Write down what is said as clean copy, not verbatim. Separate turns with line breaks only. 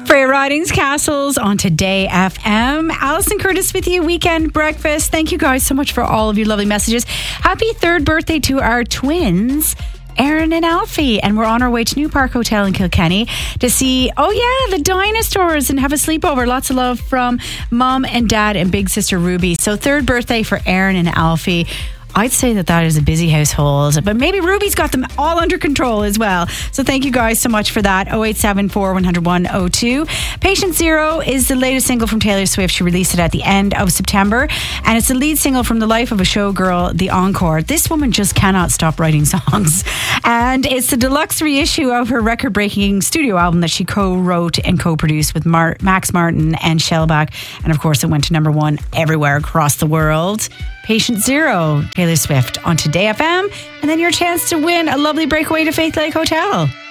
Freya Ridings Castles on Today FM. Alison Curtis with you, Weekend Breakfast. Thank you guys so much for all of your lovely messages. Happy third birthday to our twins, Aaron and Alfie, and we're on our way to New Park Hotel in Kilkenny to see, the dinosaurs and have a sleepover. Lots of love from Mom and Dad and big sister Ruby. So third birthday for Aaron and Alfie. I'd say that is a busy household, but maybe Ruby's got them all under control as well. So thank you guys so much for that. 0874 101 02. Patient Zero is the latest single from Taylor Swift. She released it at the end of September, and it's the lead single from The Life of a Showgirl, The Encore. This woman just cannot stop writing songs, and it's the deluxe reissue of her record-breaking studio album that she co-wrote and co-produced with Max Martin and Shellback, and of course it went to number one everywhere across the world. Patient Zero, Taylor Swift on Today FM, and then your chance to win a lovely breakaway to Faith Lake Hotel.